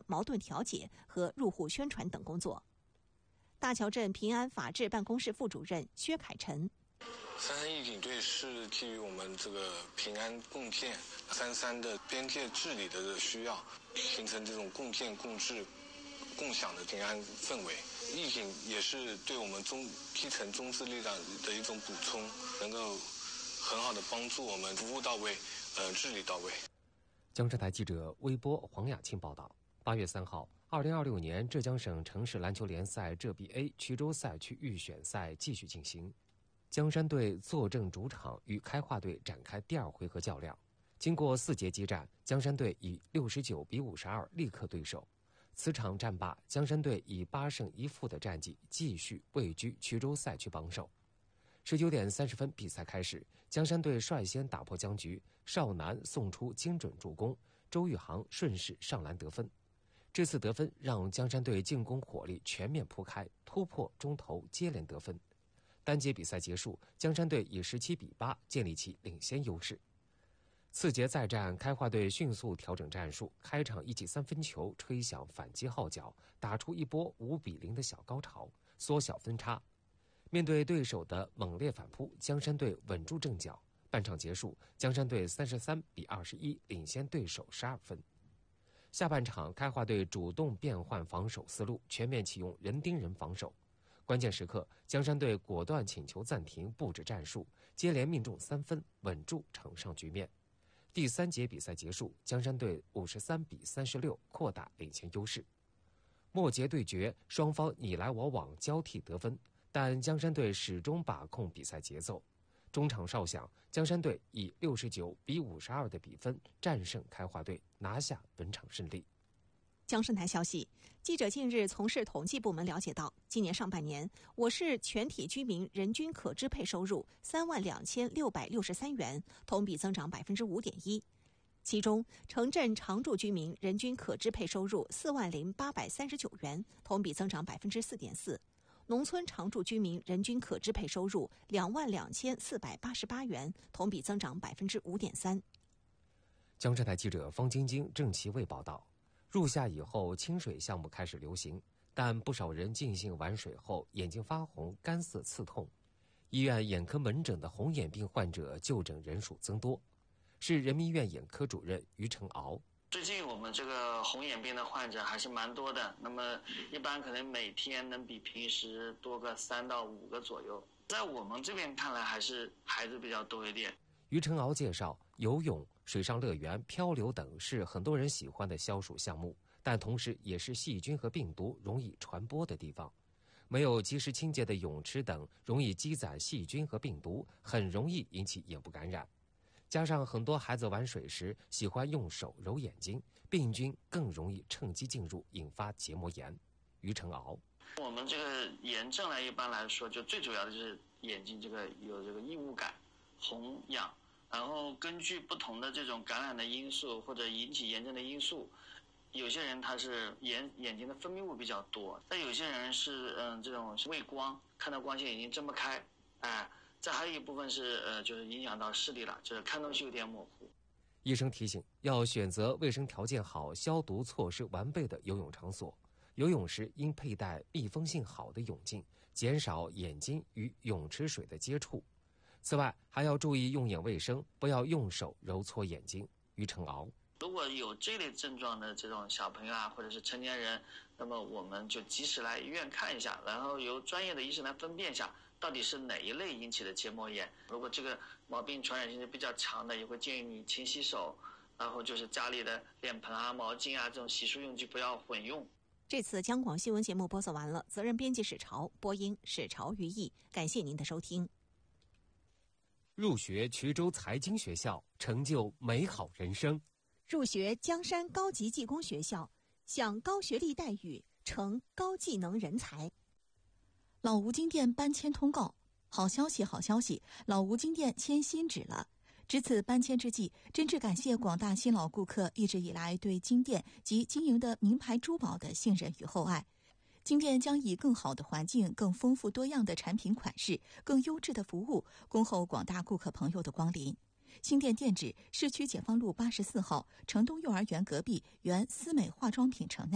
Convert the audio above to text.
矛盾调解和入户宣传等工作。大桥镇平安法治办公室副主任薛凯晨 33义警队是基于我们这个平安共建33的边界治理的需要，形成这种共建共治共享的平安氛围。义警也是对我们基层中支力量的一种补充，能够很好的帮助我们服务到位，治理到位。 江浙台记者微波黄雅庆报道。8月3号，2026年浙江省城市篮球联赛浙 B A 衢州赛区预选赛继续进行。江山队坐镇主场与开化队展开第2回合较量。经过4节激战，江山队以69比52力克对手。此场战罢，江山队以8胜1负的战绩继续位居衢州赛区榜首。19点30分比赛开始，江山队率先打破僵局，邵楠送出精准助攻，周玉航顺势上篮得分。这次得分让江山队进攻火力全面铺开，突破中投接连得分。单节比赛结束，江山队以17比8建立起领先优势。次节再战，开化队迅速调整战术，开场一记3分球吹响反击号角，打出一波5比0的小高潮，缩小分差。面对对手的猛烈反扑，江山队稳住阵脚。半场结束，江山队33比21领先对手12分。下半场，开化队主动变换防守思路，全面启用人盯人防守。关键时刻，江山队果断请求暂停布置战术，接连命中3分，稳住场上局面。第3节比赛结束，江山队53比36扩大领先优势。末节对决，双方你来我往交替得分，但江山队始终把控比赛节奏。中场哨响，江山队以69比52的比分战胜开化队，拿下本场胜利。 江山台消息，记者近日从市统计部门了解到，今年上半年，我市全体居民人均可支配收入32663元，同比增长5.1%。其中，城镇常住居民人均可支配收入40839元，同比增长4.4%。农村常住居民人均可支配收入22488元，同比增长5.3%。 江浙台记者方晶晶、郑其卫报道。入夏以后，清水项目开始流行，但不少人尽兴玩水后眼睛发红、干涩刺痛。医院眼科门诊的红眼病患者就诊人数增多。是人民医院眼科主任于成敖。 最近我们这个红眼病的患者还是蛮多的，那么一般可能每天能比平时多个3到5个左右。在我们这边看来，还是孩子比较多一点。 于成敖介绍，游泳、水上乐园、漂流等是很多人喜欢的消暑项目，但同时也是细菌和病毒容易传播的地方。没有及时清洁的泳池等，容易积攒细菌和病毒，很容易引起眼部感染。加上很多孩子玩水时喜欢用手揉眼睛，病菌更容易趁机进入，引发结膜炎。于成敖， 我们这个炎症呢，一般来说就最主要的就是眼睛这个有这个异物感、红痒，然后根据不同的这种感染的因素或者引起炎症的因素，有些人他是眼睛的分泌物比较多，但有些人是这种畏光，看到光线眼睛睁不开，再还有一部分是就是影响到视力了，就是看东西有点模糊。 医生提醒，要选择卫生条件好、消毒措施完备的游泳场所。游泳时应佩戴密封性好的泳镜，减少眼睛与泳池水的接触。此外，还要注意用眼卫生，不要用手揉搓眼睛。于成敖， 如果有这类症状的这种小朋友或者是成年人，那么我们就及时来医院看一下，然后由专业的医生来分辨一下到底是哪一类引起的结膜炎。如果这个毛病传染性是比较强的，也会建议你勤洗手，然后就是家里的脸盆毛巾这种洗漱用具不要混用。 这次江广新闻节目播送完了，责任编辑史潮，播音史潮于毅，感谢您的收听。 入学衢州财经学校，成就美好人生。 入学江山高级技工学校，享高学历待遇，成高技能人才。 老吴金店搬迁通告，好消息，好消息！老吴金店迁新址了。值此搬迁之际，真挚感谢广大新老顾客一直以来对金店及经营的名牌珠宝的信任与厚爱。金店将以更好的环境、更丰富多样的产品款式、更优质的服务，恭候广大顾客朋友的光临。新店店址：市区解放路84号，城东幼儿园隔壁，原思美化妆品城内。